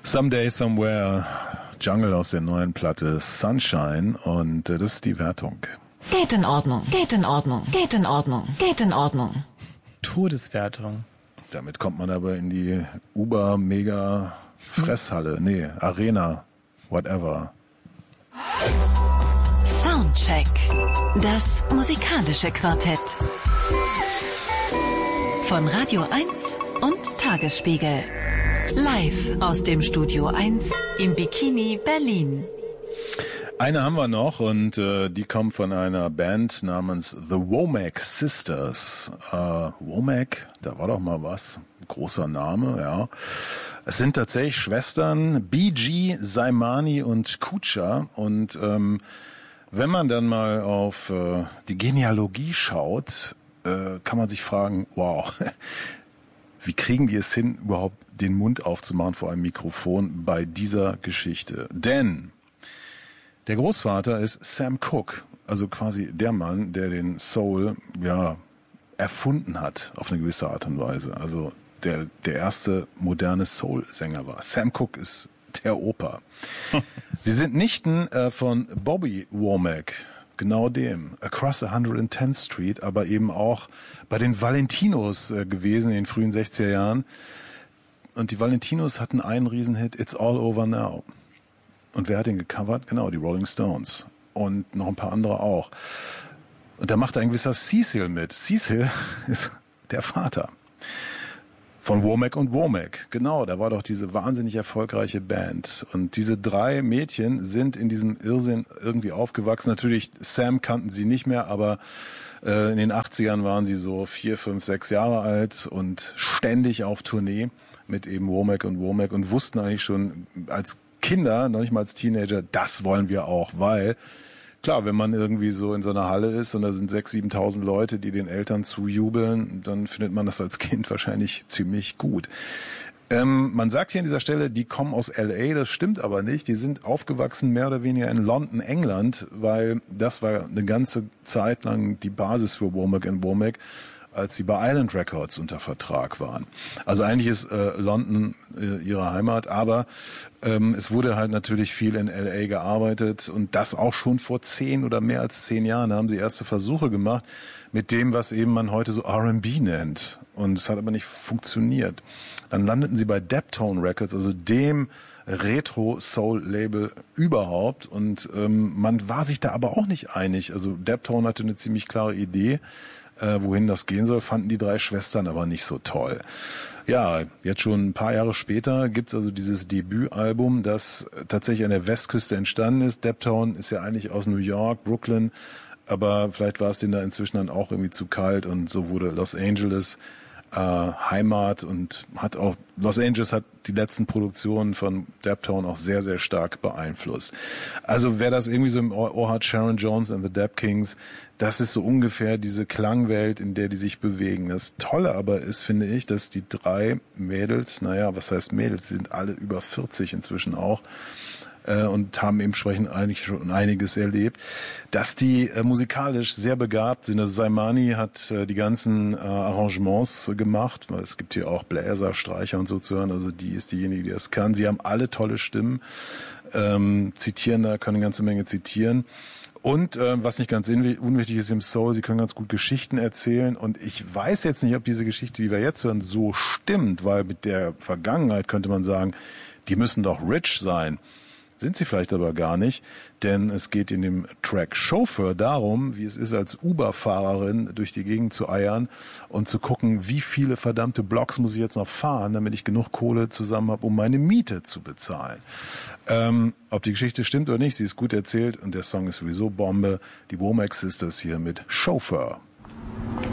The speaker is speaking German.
Someday Somewhere, Jungle aus der neuen Platte Sunshine und das ist die Wertung. Geht in Ordnung, geht in Ordnung, geht in Ordnung, geht in Ordnung. Todeswertung. Damit kommt man aber in die Mega-Fresshalle, Arena, whatever. Soundcheck, das musikalische Quartett. Von Radio 1 und Tagesspiegel. Live aus dem Studio 1 im Bikini Berlin. Eine haben wir noch und die kommt von einer Band namens The Womack Sisters. Womack, da war doch mal was. Großer Name, ja. Es sind tatsächlich Schwestern BG, Saimani und Kucha. Und wenn man dann mal auf die Genealogie schaut, kann man sich fragen, wow, wie kriegen die es hin, überhaupt den Mund aufzumachen vor einem Mikrofon bei dieser Geschichte? Denn der Großvater ist Sam Cooke, also quasi der Mann, der den Soul erfunden hat auf eine gewisse Art und Weise. Also der erste moderne Soul-Sänger war. Sam Cooke ist der Opa. Sie sind Nichten von Bobby Womack, genau dem, Across 110th Street, aber eben auch bei den Valentinos gewesen in den frühen 60er Jahren. Und die Valentinos hatten einen Riesenhit, It's All Over Now. Und wer hat den gecovert? Genau, die Rolling Stones. Und noch ein paar andere auch. Und da macht ein gewisser Cecil mit. Cecil ist der Vater von Womack und Womack. Genau, da war doch diese wahnsinnig erfolgreiche Band. Und diese drei Mädchen sind in diesem Irrsinn irgendwie aufgewachsen. Natürlich, Sam kannten sie nicht mehr, aber in den 80ern waren sie so 4, 5, 6 Jahre alt und ständig auf Tournee mit eben Womack und wussten eigentlich schon als Kinder, noch nicht mal als Teenager, das wollen wir auch, weil klar, wenn man irgendwie so in so einer Halle ist und da sind 6.000, 7.000 Leute, die den Eltern zujubeln, dann findet man das als Kind wahrscheinlich ziemlich gut. Man sagt hier an dieser Stelle, die kommen aus L.A., das stimmt aber nicht. Die sind aufgewachsen mehr oder weniger in London, England, weil das war eine ganze Zeit lang die Basis für Womack und Womack, als sie bei Island Records unter Vertrag waren. Also eigentlich ist London ihre Heimat, aber es wurde halt natürlich viel in L.A. gearbeitet und das auch schon vor 10 oder mehr als 10 Jahren haben sie erste Versuche gemacht mit dem, was eben man heute so R&B nennt. Und es hat aber nicht funktioniert. Dann landeten sie bei Daptone Records, also dem Retro-Soul-Label überhaupt. Und man war sich da aber auch nicht einig. Also Daptone hatte eine ziemlich klare Idee, wohin das gehen soll, fanden die drei Schwestern aber nicht so toll. Ja, jetzt schon ein paar Jahre später gibt's also dieses Debütalbum, das tatsächlich an der Westküste entstanden ist. Daptone ist ja eigentlich aus New York, Brooklyn, aber vielleicht war es denen da inzwischen dann auch irgendwie zu kalt und so wurde Los Angeles Heimat und Los Angeles hat die letzten Produktionen von Daptone auch sehr, sehr stark beeinflusst. Also wer das irgendwie so im Ohr hat, Sharon Jones and the Dap Kings, das ist so ungefähr diese Klangwelt, in der die sich bewegen. Das Tolle aber ist, finde ich, dass die drei Mädels, was heißt Mädels, sie sind alle über 40 inzwischen auch, und haben entsprechend eigentlich schon einiges erlebt, dass die musikalisch sehr begabt sind. Also Saimani hat die ganzen Arrangements gemacht, weil es gibt hier auch Bläser, Streicher und so zu hören, also die ist diejenige, die das kann. Sie haben alle tolle Stimmen, zitieren da, können eine ganze Menge zitieren. Und was nicht ganz unwichtig ist im Soul, sie können ganz gut Geschichten erzählen. Und ich weiß jetzt nicht, ob diese Geschichte, die wir jetzt hören, so stimmt, weil mit der Vergangenheit könnte man sagen, die müssen doch rich sein. Sind sie vielleicht aber gar nicht, denn es geht in dem Track Chauffeur darum, wie es ist, als Uber-Fahrerin durch die Gegend zu eiern und zu gucken, wie viele verdammte Blocks muss ich jetzt noch fahren, damit ich genug Kohle zusammen habe, um meine Miete zu bezahlen. Ob die Geschichte stimmt oder nicht, sie ist gut erzählt und der Song ist sowieso Bombe. Die Womack Sisters hier mit Chauffeur.